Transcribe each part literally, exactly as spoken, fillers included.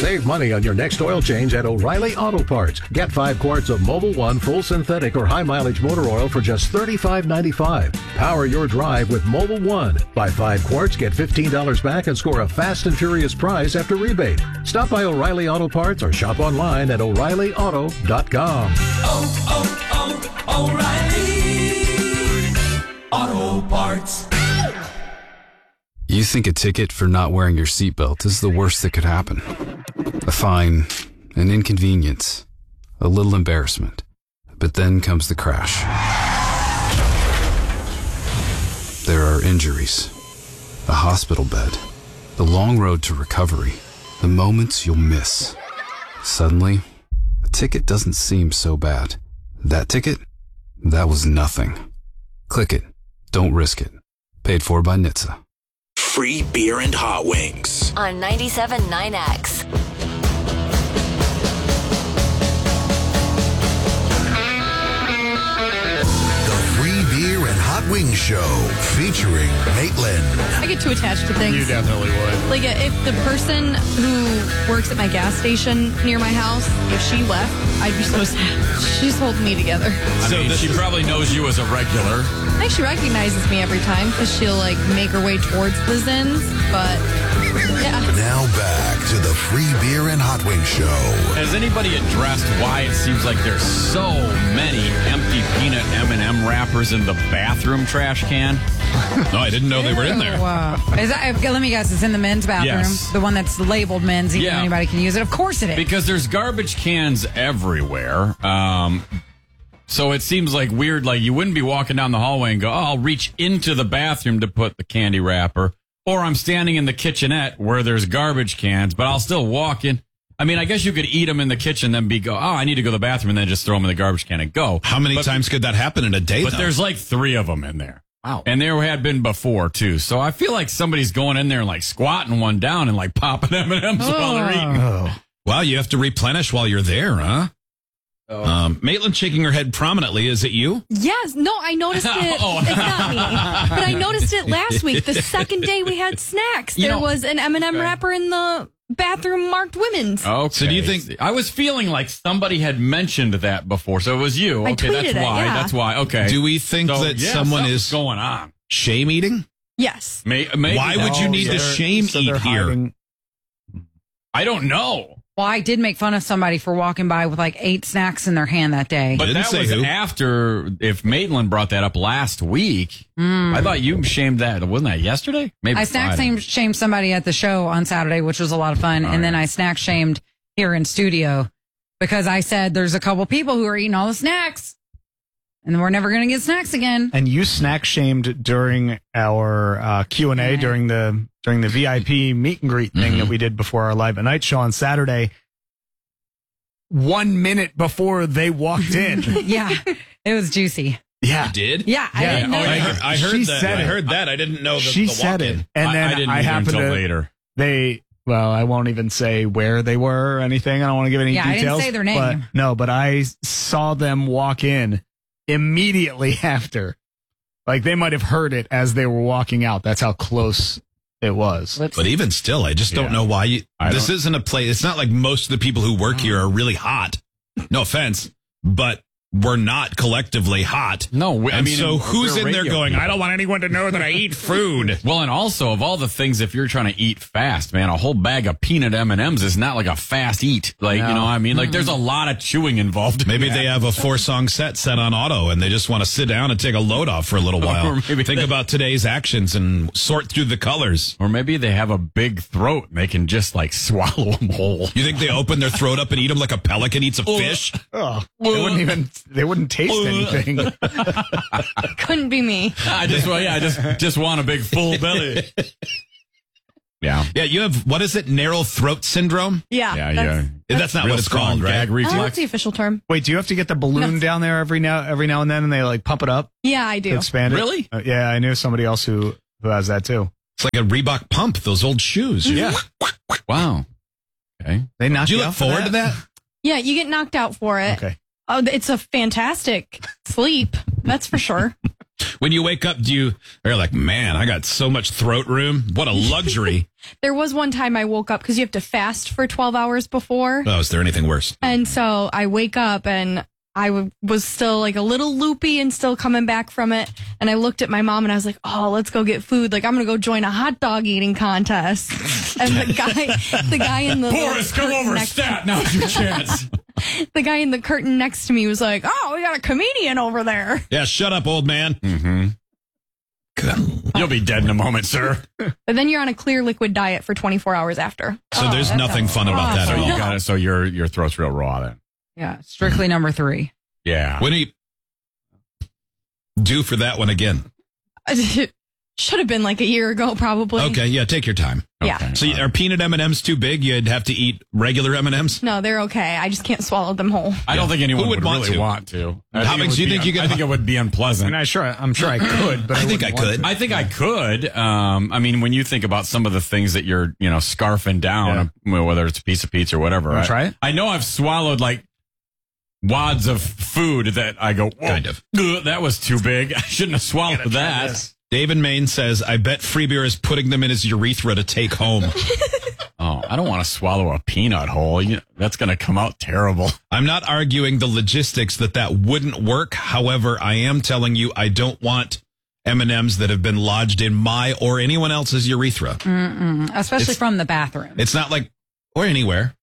Save money on your next oil change at O'Reilly Auto Parts. Get five quarts of Mobil one full synthetic or high mileage motor oil for just thirty-five ninety-five. Power your drive with Mobil one. Buy five quarts, get fifteen dollars back, and score a fast and furious prize after rebate. Stop by O'Reilly Auto Parts or shop online at O'Reilly Auto dot com. Oh, oh, oh, O'Reilly Auto Parts. You think a ticket for not wearing your seatbelt is the worst that could happen. A fine, an inconvenience, a little embarrassment. But then comes the crash. There are injuries, a hospital bed, the long road to recovery, the moments you'll miss. Suddenly, a ticket doesn't seem so bad. That ticket? That was nothing. Click it. Don't risk it. Paid for by N H T S A. Free beer and hot wings. On ninety-seven point nine X. The Free Beer and Hot Wings Show featuring Maitland. I get too attached to things. You definitely would. Like, if the person who works at my gas station near my house, if she left, I'd be so sad. She's holding me together. I So mean, this she is- probably knows you as a regular. I think she recognizes me every time because she'll, like, make her way towards the Zins, but, yeah. Now back to the Free Beer and Hot Wings Show. Has anybody addressed why it seems like there's so many empty peanut M and M wrappers in the bathroom trash can? No, I didn't know they were in there. Wow. Is that, let me guess, it's in the men's bathroom? Yes. The one that's labeled men's, even Yeah. though anybody can use it? Of course it is. Because there's garbage cans everywhere. Um, so it seems like weird, like you wouldn't be walking down the hallway and go, oh, I'll reach into the bathroom to put the candy wrapper. Or I'm standing in the kitchenette where there's garbage cans, but I'll still walk in. I mean, I guess you could eat them in the kitchen, then be go, oh, I need to go to the bathroom, and then just throw them in the garbage can and go. How many But- times could that happen in a day, But though? there's like three of them in there. Wow. And there had been before, too. So I feel like somebody's going in there and like squatting one down and like popping M and M's while they're eating. Oh. Wow, you have to replenish while you're there, huh? Oh. Um, Maitland shaking her head prominently. Is it you? Yes. No, I noticed it. Oh. It's not me. But I noticed it last week, the second day we had snacks. You There know- was an M and M Okay. wrapper in the bathroom marked women's. Okay. So do you think- I was feeling like somebody had mentioned that before, so it was you. I Okay, tweeted that's it, why. yeah. That's why. Okay. Do we think So, that yeah, someone something's is going on? shame eating? Yes. May, maybe. Why would you need to shame so eat they're here? hiding- I don't know. Well, I did make fun of somebody for walking by with like eight snacks in their hand that day. But Didn't that say was who. after, if Maitland brought that up last week, I thought you shamed that. Wasn't that yesterday? Maybe I snack Friday. shamed, shamed somebody at the show on Saturday, which was a lot of fun. and then I snack shamed here in studio because I said there's a couple people who are eating all the snacks and we're never going to get snacks again. And you snack shamed during our uh, Q and A Right. during the during the V I P meet and greet thing that we did before our live at night show on Saturday. One minute before they walked in, Yeah, it was juicy. yeah, You did? Yeah, I Yeah. didn't know Oh, I that. heard, I heard She that. said I it. heard that. I didn't know the, she the said walk-in. it, and I- then I didn't I, hear happened until to later. They well, I won't even say where they were or anything. I don't want to give any Yeah, I didn't details. say their name. But, no, but I saw them walk in immediately after. Like they might have heard it as they were walking out. That's how close it was. Let's- But even still, I just don't Yeah. know why you. I This don't- isn't a place. It's not like most of the people who work here are really hot. No offense, but we're not collectively hot. No, we- I and mean, so we're who's in there radio going, people. I don't want anyone to know that I eat food. Well, and also of all the things, if you're trying to eat fast, man, a whole bag of peanut M and M's is not like a fast eat. Like you know, what I mean, like there's a lot of chewing involved. in Maybe that. they have a four song set set on auto and they just want to sit down and take a load off for a little while. Or maybe Think they- about today's actions and sort through the colors. Or maybe they have a big throat and they can just like swallow them whole. You think they open their throat up and eat them like a pelican eats a fish? Oh, they wouldn't even. They wouldn't taste anything. Couldn't be me. I just, well, yeah, I just, just want a big full belly. Yeah. Yeah, you have, what is it, narrow throat syndrome? Yeah. Yeah, that's, yeah. That's not Real what it's strong called, right? gag Oh, reflex. that's the official term. Wait, do you have to get the balloon No. down there every now every now and then, and they like pump it up Yeah, I to do. expand it? Really? Uh, yeah, I knew somebody else who who has that too. It's like a Reebok pump, those old shoes. Yeah, Wow. Okay. they knocked Did you you look out for forward to that? Yeah, you get knocked out for it. Okay. Oh, it's a fantastic sleep. That's for sure. When you wake up, do you, you're like, man, I got so much throat room. What a luxury. There was one time I woke up because you have to fast for twelve hours before. Oh, is there anything worse? And so I wake up and I w- was still like a little loopy and still coming back from it. And I looked at my mom and I was like, oh, let's go get food. Like, I'm going to go join a hot dog eating contest. And the guy, the guy in the Boris, come curtain over, next stat. Now's your chance. the guy in the curtain next to me was like, oh, we got a comedian over there. Yeah, shut up, old man. Mm-hmm. You'll be dead in a moment, sir. But then you're on a clear liquid diet for twenty-four hours after. So there's that nothing sounds fun about that So at you all. got it. So your your throat's real raw then. Yeah, strictly number three. Yeah. When do you do for that one again? Should have been like a year ago, probably. Okay, yeah, take your time. Yeah. Okay. So are peanut M and M's too big? You'd have to eat regular M and M's? No, they're okay. I just can't swallow them whole. I don't think anyone Who would would, want really to? want to. I How think it much would do you be- think you could- I think it would be unpleasant. And I sure, I'm sure I could, but I think I wouldn't want could. to. I think I could. Um, I mean, when you think about some of the things that you're, you know, scarfing down, well, whether it's a piece of pizza or whatever. Wanna I, try it? I know I've swallowed like wads of food that I go, whoa, Kind of. "Ugh, that was too big. I shouldn't have swallowed that. David Main says, I bet Free Beer is putting them in his urethra to take home. Oh, I don't want to swallow a peanut whole. You, that's going to come out terrible. I'm not arguing the logistics that that wouldn't work. However, I am telling you I don't want M and M's that have been lodged in my or anyone else's urethra. Mm-mm. Especially It's- from the bathroom. It's not like, or anywhere.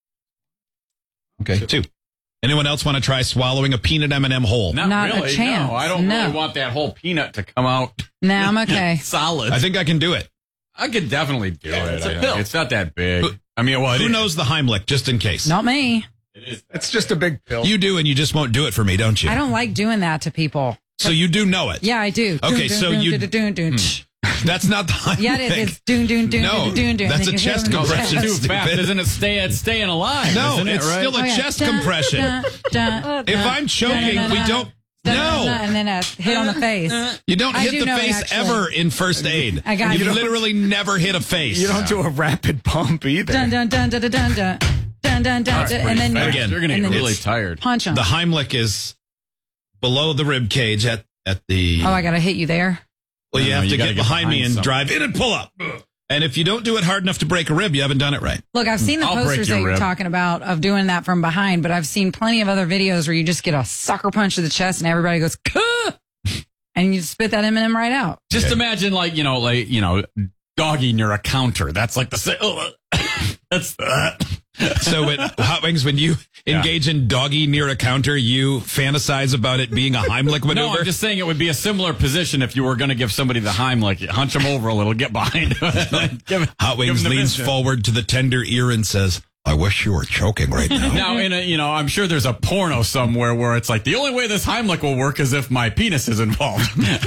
Okay, two. Anyone else want to try swallowing a peanut M and M whole? Not, Not a really. chance. No, I don't No. really want that whole peanut to come out No, I'm okay. solid. I think I can do it. I could definitely do it. it's a I think. pill. It's not that big. Who- I mean, well, it Who is. knows the Heimlich, just in case? Not me. It is. It's just a big pill. You do, and you just won't do it for me, don't you? I don't like doing that to people. So you do know it. Yeah, I do. Okay, Dun, so dun, you- dun, dun, dun, dun. That's not the Heimlich. Yeah, it is. It's doon, doon, doon, No, doon, doon, doon. that's And a then you hit chest them in the compression. Too Stupid. fast. Isn't it stay, it's staying alive? No, isn't it, it's right? still a Oh, yeah. chest Dun, compression. dun, dun, If dun, I'm choking, dun, dun, we dun, don't. dun, dun, No. dun, and then a hit on the face. You don't I hit do the know, face actually. ever in first aid. I got you you. literally never hit a face. You don't do a rapid pump either. Dun, dun, dun, dun, dun, dun, dun, dun, dun, dun, dun, and then fast. you Again, You're going to and get then really it's- tired. punch them. The Heimlich is below the rib cage at at the. Oh, I got to hit you there. well, you No, have you to gotta get get behind me behind and something. drive in and pull up. And if you don't do it hard enough to break a rib, you haven't done it right. Look, I've seen the I'll break posters your that you're rib. talking about of doing that from behind, but I've seen plenty of other videos where you just get a sucker punch to the chest and everybody goes, "Kuh!" and you spit that M and M right out. Just imagine, like, you know, like, you know, doggy near a counter. That's like the same. Oh, that's uh, So at Hot Wings, when you Yeah. engage in doggy near a counter, you fantasize about it being a Heimlich maneuver. No, I'm just saying it would be a similar position if you were going to give somebody the Heimlich. Hunch them over a little, get behind him. Give- Hot Wings give 'em the leans business. forward to the tender ear and says, I wish you were choking right now. Now, in a, you know, I'm sure there's a porno somewhere where it's like the only way this Heimlich will work is if my penis is involved.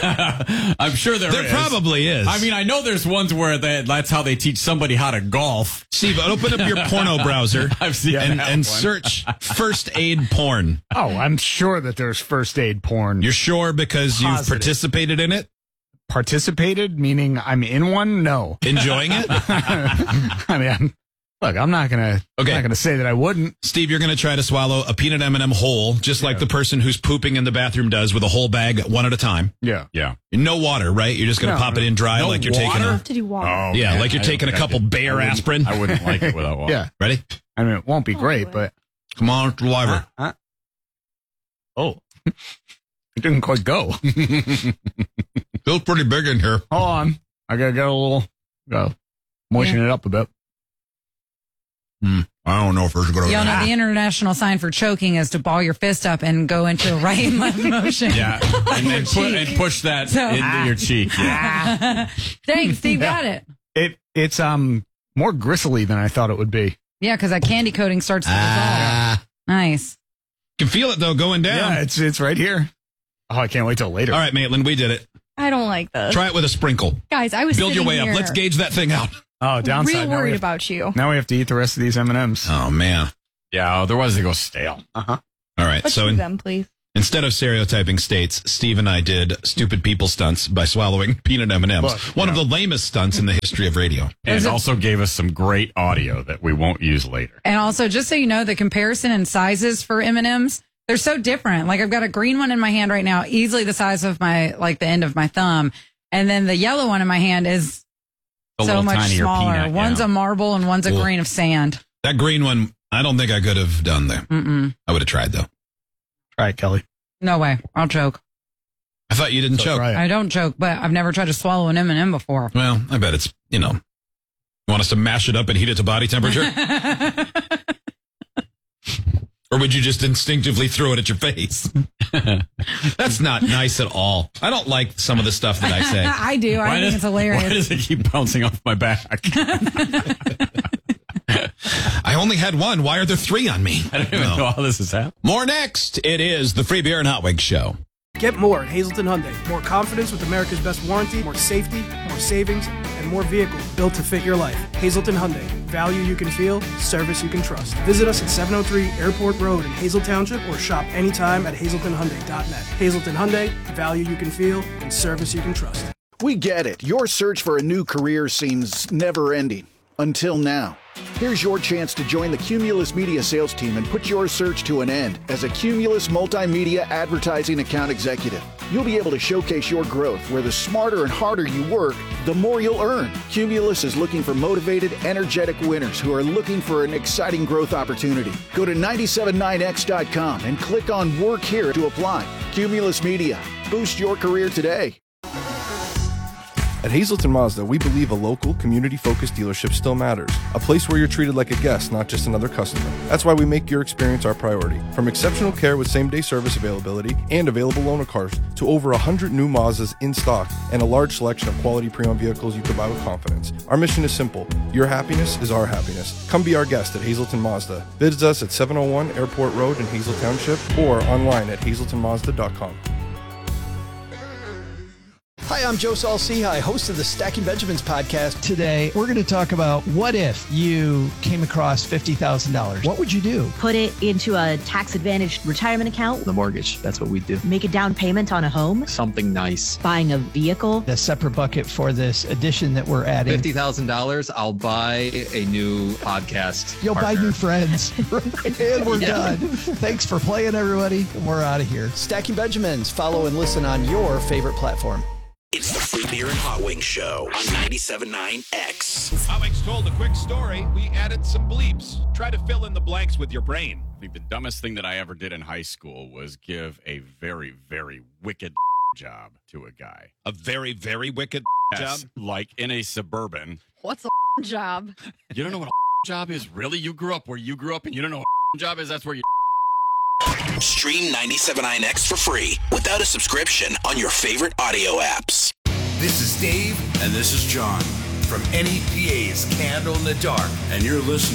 I'm sure there, There is. probably is. I mean, I know there's ones where they, that's how they teach somebody how to golf. Steve, open up your porno browser I've seen and, that and one. search first aid porn. Oh, I'm sure that there's first aid porn. You're sure because you've Positive. participated in it? Participated, meaning I'm in one? No. Enjoying it? I mean, I'm, look, I'm not gonna. Okay. I'm not gonna say that I wouldn't. Steve, you're going to try to swallow a peanut M and M whole, just like the person who's pooping in the bathroom does with a whole bag one at a time. Yeah. Yeah. No water, right? You're just going to No, pop no. it in dry No like you're water? taking a... To do water. Oh, Yeah, man, like you're I taking don't a think I couple could- Bayer I wouldn't- aspirin. I wouldn't like it without water. Yeah. Ready? I mean, it won't be great, but Come on, saliva. Huh? oh, it didn't quite go. Feels pretty big in here. Hold on, I gotta get a little, gotta moisten it up a bit. I don't know if there's going Y'all know the international sign for choking is to ball your fist up and go into a right and left motion. Yeah. And, then pu- and push that So- into your cheek. Yeah. Dang, Steve got it. It it's um more gristly than I thought it would be. Yeah, because that candy coating starts to dissolve. Ah. Nice. Can feel it, though, going down. Yeah, it's it's right here. Oh, I can't wait till later. All right, Maitland, we did it. I don't like this. Try it with a sprinkle. Guys, I was Build your sitting way here up. Let's gauge that thing out. Oh, downside. real now, we worried have, about you. now we have to eat the rest of these M and M's. Oh, man. Yeah, otherwise they go stale. Uh huh. All right, Let's so do in, them, please. instead of stereotyping states, Steve and I did stupid people stunts by swallowing peanut M and M's. Look, One yeah. of the lamest stunts in the history of radio. And Is it- also gave us some great audio that we won't use later. And also, just so you know, the comparison in sizes for M and M's, They're so different. Like I've got a green one in my hand right now, easily the size of my, like the end of my thumb. And then the yellow one in my hand is A so little much tinier smaller. peanut, One's yeah. a marble and one's a Cool. grain of sand. That green one, I don't think I could have done there. Mm-mm. I would have tried though. Try it, Kelly. No way. I'll choke. I thought you didn't So choke. try it. I don't choke, but I've never tried to swallow an M and M before. Well, I bet it's, you know, you want us to mash it up and heat it to body temperature? Or would you just instinctively throw it at your face? That's not nice at all. I don't like some of the stuff that I say. I do. I Why think does- it's hilarious. Why does it keep bouncing off my back? I only had one. Why are there three on me? I don't even No. know how this is happening. More next. It is the Free Beer and Hot Wings Show. Get more at Hazleton Hyundai. More confidence with America's best warranty, more safety, more savings, and more vehicles built to fit your life. Hazleton Hyundai. Value you can feel, service you can trust. Visit us at seven oh three Airport Road in Hazel Township or shop anytime at hazleton hyundai dot net. Hazleton Hyundai. Value you can feel and service you can trust. We get it. Your search for a new career seems never-ending. Until now. Here's your chance to join the Cumulus Media sales team and put your search to an end as a Cumulus Multimedia Advertising Account Executive. You'll be able to showcase your growth where the smarter and harder you work, the more you'll earn. Cumulus is looking for motivated, energetic winners who are looking for an exciting growth opportunity. Go to nine seven nine x dot com and click on Work Here to apply. Cumulus Media. Boost your career today. At Hazleton Mazda, we believe a local, community-focused dealership still matters. A place where you're treated like a guest, not just another customer. That's why we make your experience our priority. From exceptional care with same-day service availability and available loaner cars to over one hundred new Mazdas in stock and a large selection of quality pre-owned vehicles you can buy with confidence. Our mission is simple. Your happiness is our happiness. Come be our guest at Hazleton Mazda. Visit us at seven oh one Airport Road in Hazel Township or online at hazleton mazda dot com. Hi, I'm Joe Saul-Sehy, host of the Stacking Benjamins podcast. Today, we're going to talk about what if you came across fifty thousand dollars? What would you do? Put it into a tax-advantaged retirement account. The mortgage, that's what we do. Make a down payment on a home. Something nice. Buying a vehicle. A separate bucket for this addition that we're adding. fifty thousand dollars, I'll buy a new podcast. You'll partner. buy new friends. And we're Yeah. done. Thanks for playing, everybody. We're out of here. Stacking Benjamins. Follow and listen on your favorite platform. It's the Free Beer and Hot Wings Show on ninety-seven point nine X. Alex told a quick story. We added some bleeps. Try to fill in the blanks with your brain. I think the dumbest thing that I ever did in high school was give a very, very wicked job to a guy. A very, very wicked Yes, job? like in a Suburban. What's a job? You don't know what a job is? Really? You grew up where you grew up and you don't know what a job is? That's where you... Stream ninety-seven point nine X for free without a subscription on your favorite audio apps. This is Dave. And this is John from N E P A's Candle in the Dark. And you're listening